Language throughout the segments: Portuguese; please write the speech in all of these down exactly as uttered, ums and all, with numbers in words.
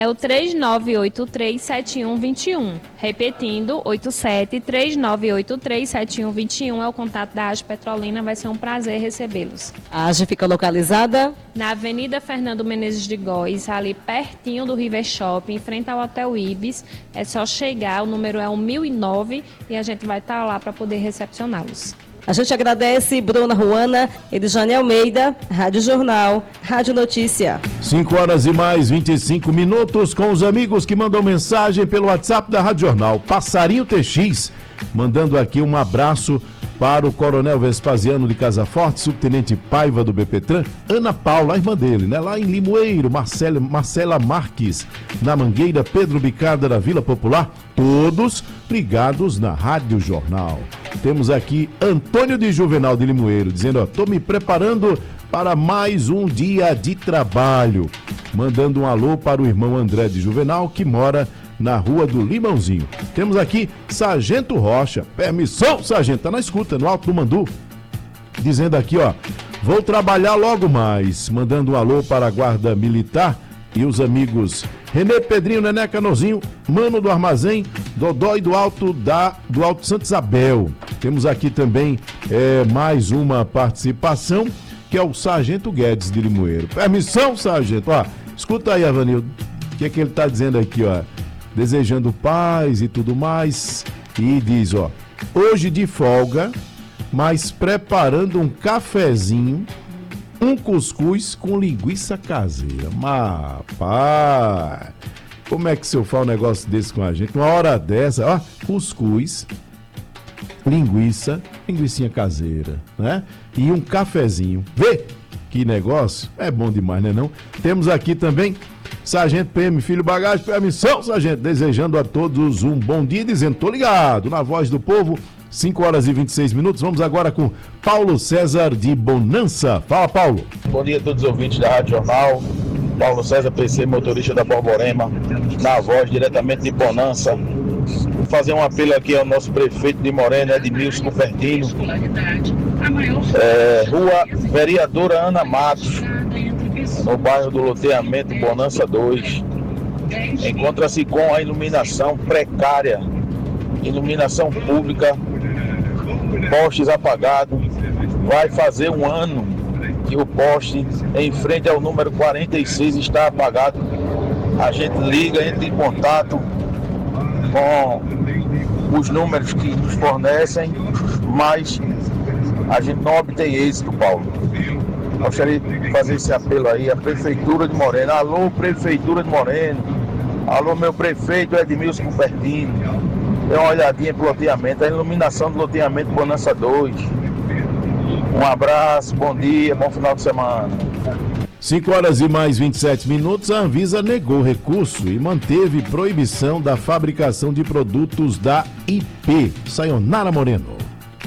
É o três nove oito três, sete um dois um. Repetindo, oito sete três nove oito três, sete um dois um é o contato da Age Petrolina. Vai ser um prazer recebê-los. A Age fica localizada na Avenida Fernando Menezes de Góes, ali pertinho do River Shopping, em frente ao Hotel Ibis. É só chegar, o número é o mil e nove e a gente vai estar lá para poder recepcioná-los. A gente agradece Bruna Ruana, Edjane Almeida, Rádio Jornal, Rádio Notícia. cinco horas e mais vinte e cinco minutos com os amigos que mandam mensagem pelo WhatsApp da Rádio Jornal. Passarinho T X, mandando aqui um abraço para o Coronel Vespasiano de Casa Forte, Subtenente Paiva do BPTran, Ana Paula, a irmã dele, né? Lá em Limoeiro, Marcela, Marcela Marques, na Mangueira, Pedro Bicarda da Vila Popular, todos ligados na Rádio Jornal. Temos aqui Antônio de Juvenal de Limoeiro, dizendo, ó, tô me preparando para mais um dia de trabalho. Mandando um alô para o irmão André de Juvenal, que mora na Rua do Limãozinho. Temos aqui Sargento Rocha. Permissão, Sargento, tá na escuta, no Alto do Mandu. Dizendo aqui, ó, vou trabalhar logo mais. Mandando um alô para a Guarda Militar e os amigos Renê Pedrinho, Nené Canozinho, Mano do Armazém, Dodói do Alto da, do Alto Santa Isabel. Temos aqui também é, mais uma participação, que é o Sargento Guedes de Limoeiro. Permissão, Sargento. Ó, escuta aí, Avanildo, o que é que ele tá dizendo aqui, ó. Desejando paz e tudo mais. E diz, ó, hoje de folga, mas preparando um cafezinho, um cuscuz com linguiça caseira. Mas, pá, como é que o senhor faz um negócio desse com a gente? Uma hora dessa, ó, cuscuz, linguiça, linguicinha caseira, né? E um cafezinho. Vê que negócio? É bom demais, né não? Temos aqui também Sargento P M Filho Bagagem, permissão, Sargento, desejando a todos um bom dia, dizendo, tô ligado, na voz do povo, cinco horas e vinte e seis minutos, vamos agora com Paulo César de Bonança. Fala, Paulo. Bom dia a todos os ouvintes da Rádio Jornal, Paulo César P C, motorista da Borborema, na voz diretamente de Bonança. Vou fazer um apelo aqui ao nosso prefeito de Morena, Edmilson Cupertino, é, Rua Vereadora Ana Matos, no bairro do loteamento Bonança dois. Encontra-se com a iluminação precária, iluminação pública, postes apagados. Vai fazer um ano que o poste em frente ao número quarenta e seis está apagado. A gente liga, entra em contato com os números que nos fornecem, mas a gente não obtém êxito, Paulo. Gostaria de fazer esse apelo aí à Prefeitura de Morena. Alô, Prefeitura de Morena. Alô, meu prefeito Edmilson Cupertino. Dê uma olhadinha pro loteamento, a iluminação do loteamento Bonança dois. Um abraço, bom dia, bom final de semana. cinco horas e mais vinte e sete minutos, a Anvisa negou recurso e manteve proibição da fabricação de produtos da I P. Sayonara Moreno.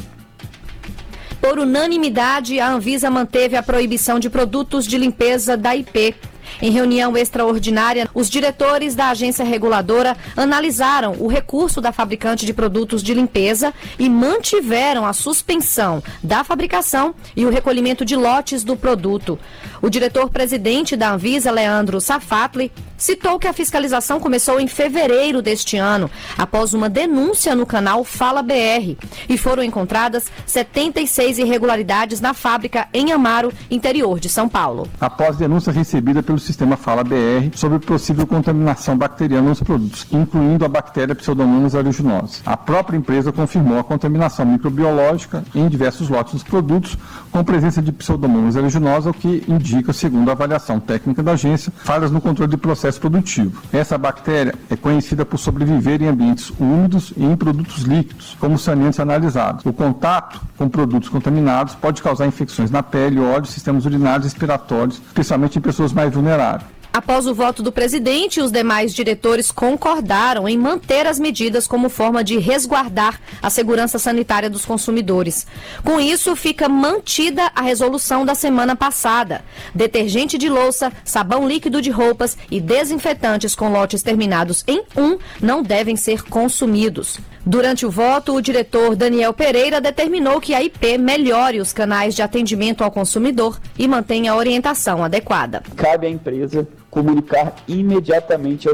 Por unanimidade, a Anvisa manteve a proibição de produtos de limpeza da I P. Em reunião extraordinária, os diretores da agência reguladora analisaram o recurso da fabricante de produtos de limpeza e mantiveram a suspensão da fabricação e o recolhimento de lotes do produto. O diretor-presidente da Anvisa, Leandro Safatli, citou que a fiscalização começou em fevereiro deste ano, após uma denúncia no canal Fala B R, e foram encontradas setenta e seis irregularidades na fábrica em Amaro, interior de São Paulo. Após denúncia recebida pelo sistema Fala B R sobre possível contaminação bacteriana nos produtos, incluindo a bactéria Pseudomonas aeruginosa, a própria empresa confirmou a contaminação microbiológica em diversos lotes dos produtos com presença de Pseudomonas aeruginosa, o que indica, segundo a avaliação técnica da agência, falhas no controle de processo produtivo. Essa bactéria é conhecida por sobreviver em ambientes úmidos e em produtos líquidos, como saneantes analisados. O contato com produtos contaminados pode causar infecções na pele, olhos, sistemas urinários e respiratórios, especialmente em pessoas mais vulneráveis. Após o voto do presidente, os demais diretores concordaram em manter as medidas como forma de resguardar a segurança sanitária dos consumidores. Com isso, fica mantida a resolução da semana passada. Detergente de louça, sabão líquido de roupas e desinfetantes com lotes terminados em um não devem ser consumidos. Durante o voto, o diretor Daniel Pereira determinou que a I P melhore os canais de atendimento ao consumidor e mantenha a orientação adequada. Cabe à empresa comunicar imediatamente